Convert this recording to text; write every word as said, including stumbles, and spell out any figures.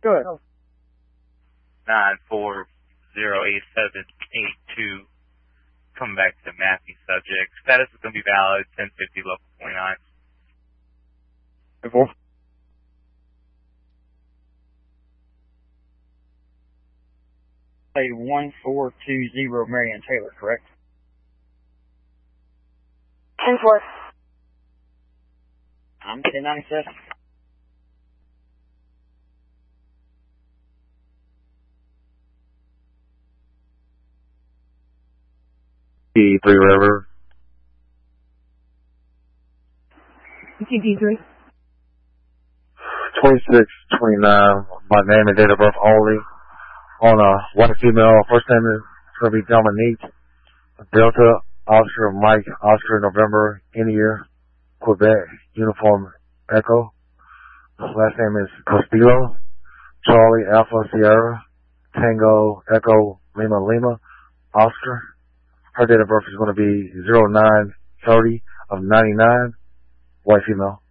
Go ahead. nine four zero eight seven eight two. Coming back to Matthew subject. Status is going to be valid, ten fifty local twenty-nine. Four. Say one four two zero Marianne Taylor, correct? ten four. I'm ten ninety-seven. T three River. T D three. twenty-six twenty-nine, my name and date of birth only. On a one female, first name is going to be Dominique. Delta, Oscar, Mike, Oscar, November, India, Quebec, Uniform, Echo. Last name is Castillo. Charlie, Alpha, Sierra, Tango, Echo, Lima, Lima, Oscar. Her date of birth is going to be zero nine thirty of ninety-nine, white female.